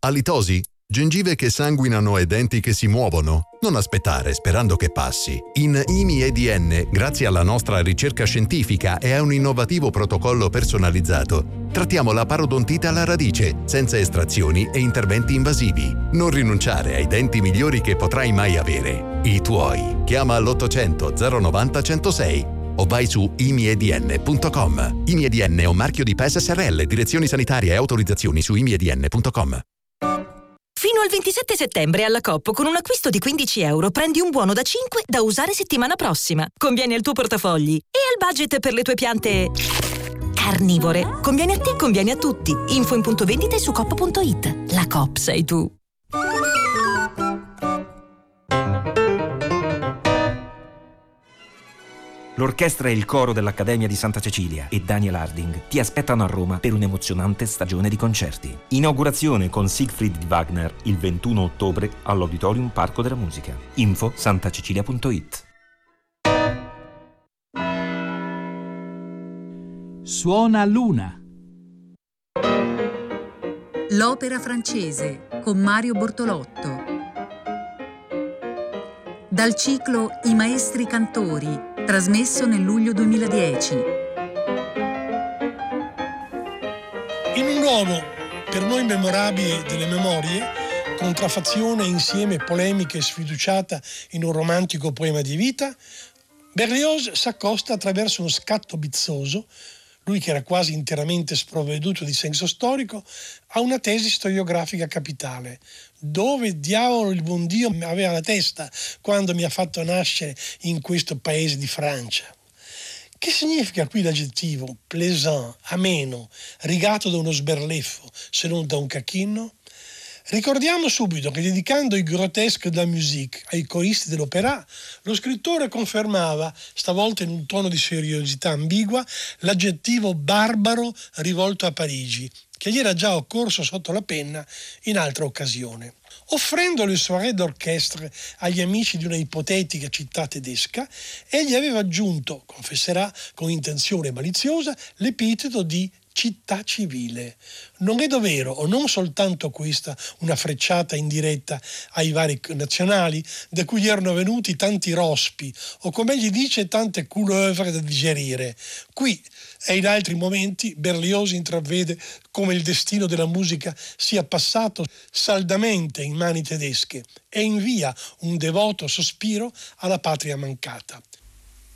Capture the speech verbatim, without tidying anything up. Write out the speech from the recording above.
Alitosi? Gengive che sanguinano e denti che si muovono? Non aspettare sperando che passi. In I M I E D N, grazie alla nostra ricerca scientifica e a un innovativo protocollo personalizzato, trattiamo la parodontite alla radice, senza estrazioni e interventi invasivi. Non rinunciare ai denti migliori che potrai mai avere. I tuoi. Chiama all'ottocento zero novanta centosei o vai su i m i e d n punto com. I M I E D N è un marchio di P E S S R L. Direzioni sanitarie e autorizzazioni su i m i e d n punto com. Fino al ventisette settembre alla Coop con un acquisto di quindici euro prendi un buono da cinque da usare settimana prossima. Conviene al tuo portafogli e al budget per le tue piante carnivore. Conviene a te, conviene a tutti. Info in punto vendita e su coop punto it. La Coop sei tu. L'orchestra e il coro dell'Accademia di Santa Cecilia e Daniel Harding ti aspettano a Roma per un'emozionante stagione di concerti. Inaugurazione con Siegfried di Wagner il ventuno ottobre all'Auditorium Parco della Musica. Info santacecilia punto it. Suona Luna. L'opera francese con Mario Bortolotto. Dal ciclo I maestri cantori, trasmesso nel luglio duemiladieci. In un uomo per noi memorabile delle memorie, contraffazione insieme polemica e sfiduciata in un romantico poema di vita, Berlioz s'accosta attraverso uno scatto bizzoso, lui che era quasi interamente sprovveduto di senso storico, a una tesi storiografica capitale. Dove diavolo il buon Dio aveva la testa quando mi ha fatto nascere in questo paese di Francia? Che significa qui l'aggettivo plaisant, ameno, rigato da uno sberleffo, se non da un cacchino? Ricordiamo subito che dedicando i grotesque de la musique ai coristi dell'opéra, lo scrittore confermava, stavolta in un tono di seriosità ambigua, l'aggettivo barbaro rivolto a Parigi, che gli era già occorso sotto la penna in altra occasione. Offrendo le soirée d'orchestre agli amici di una ipotetica città tedesca, egli aveva aggiunto, confesserà con intenzione maliziosa, l'epiteto di città civile. Non è dovero, o non soltanto questa, una frecciata indiretta ai vari nazionali, da cui gli erano venuti tanti rospi, o come egli dice, tante couleuvre da digerire. Qui e in altri momenti Berlioz intravede come il destino della musica sia passato saldamente in mani tedesche e invia un devoto sospiro alla patria mancata.